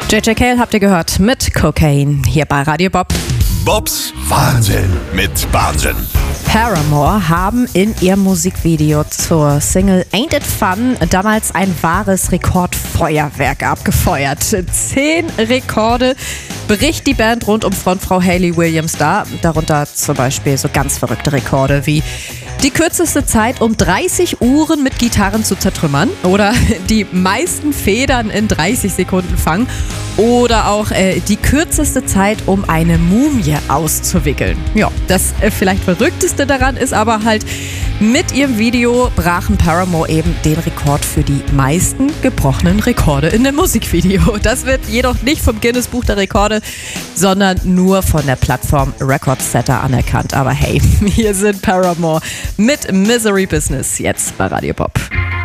JJ Cale habt ihr gehört mit Cocaine hier bei Radio Bob. Bobs Wahnsinn mit Wahnsinn. Paramore haben in ihrem Musikvideo zur Single Ain't It Fun damals ein wahres Rekordfeuerwerk abgefeuert. 10 Rekorde bricht die Band rund um Frontfrau Hayley Williams da. Darunter zum Beispiel so ganz verrückte Rekorde wie die kürzeste Zeit, um 30 Uhren mit Gitarren zu zertrümmern oder die meisten Federn in 30 Sekunden fangen oder auch die kürzeste Zeit, um eine Mumie auszuwickeln. Ja, das vielleicht Verrückteste daran ist aber halt, mit ihrem Video brachen Paramore eben den Rekord für die meisten gebrochenen Rekorde in dem Musikvideo. Das wird jedoch nicht vom Guinness Buch der Rekorde, sondern nur von der Plattform Recordsetter anerkannt. Aber hey, hier sind Paramore mit Misery Business jetzt bei Radio Pop.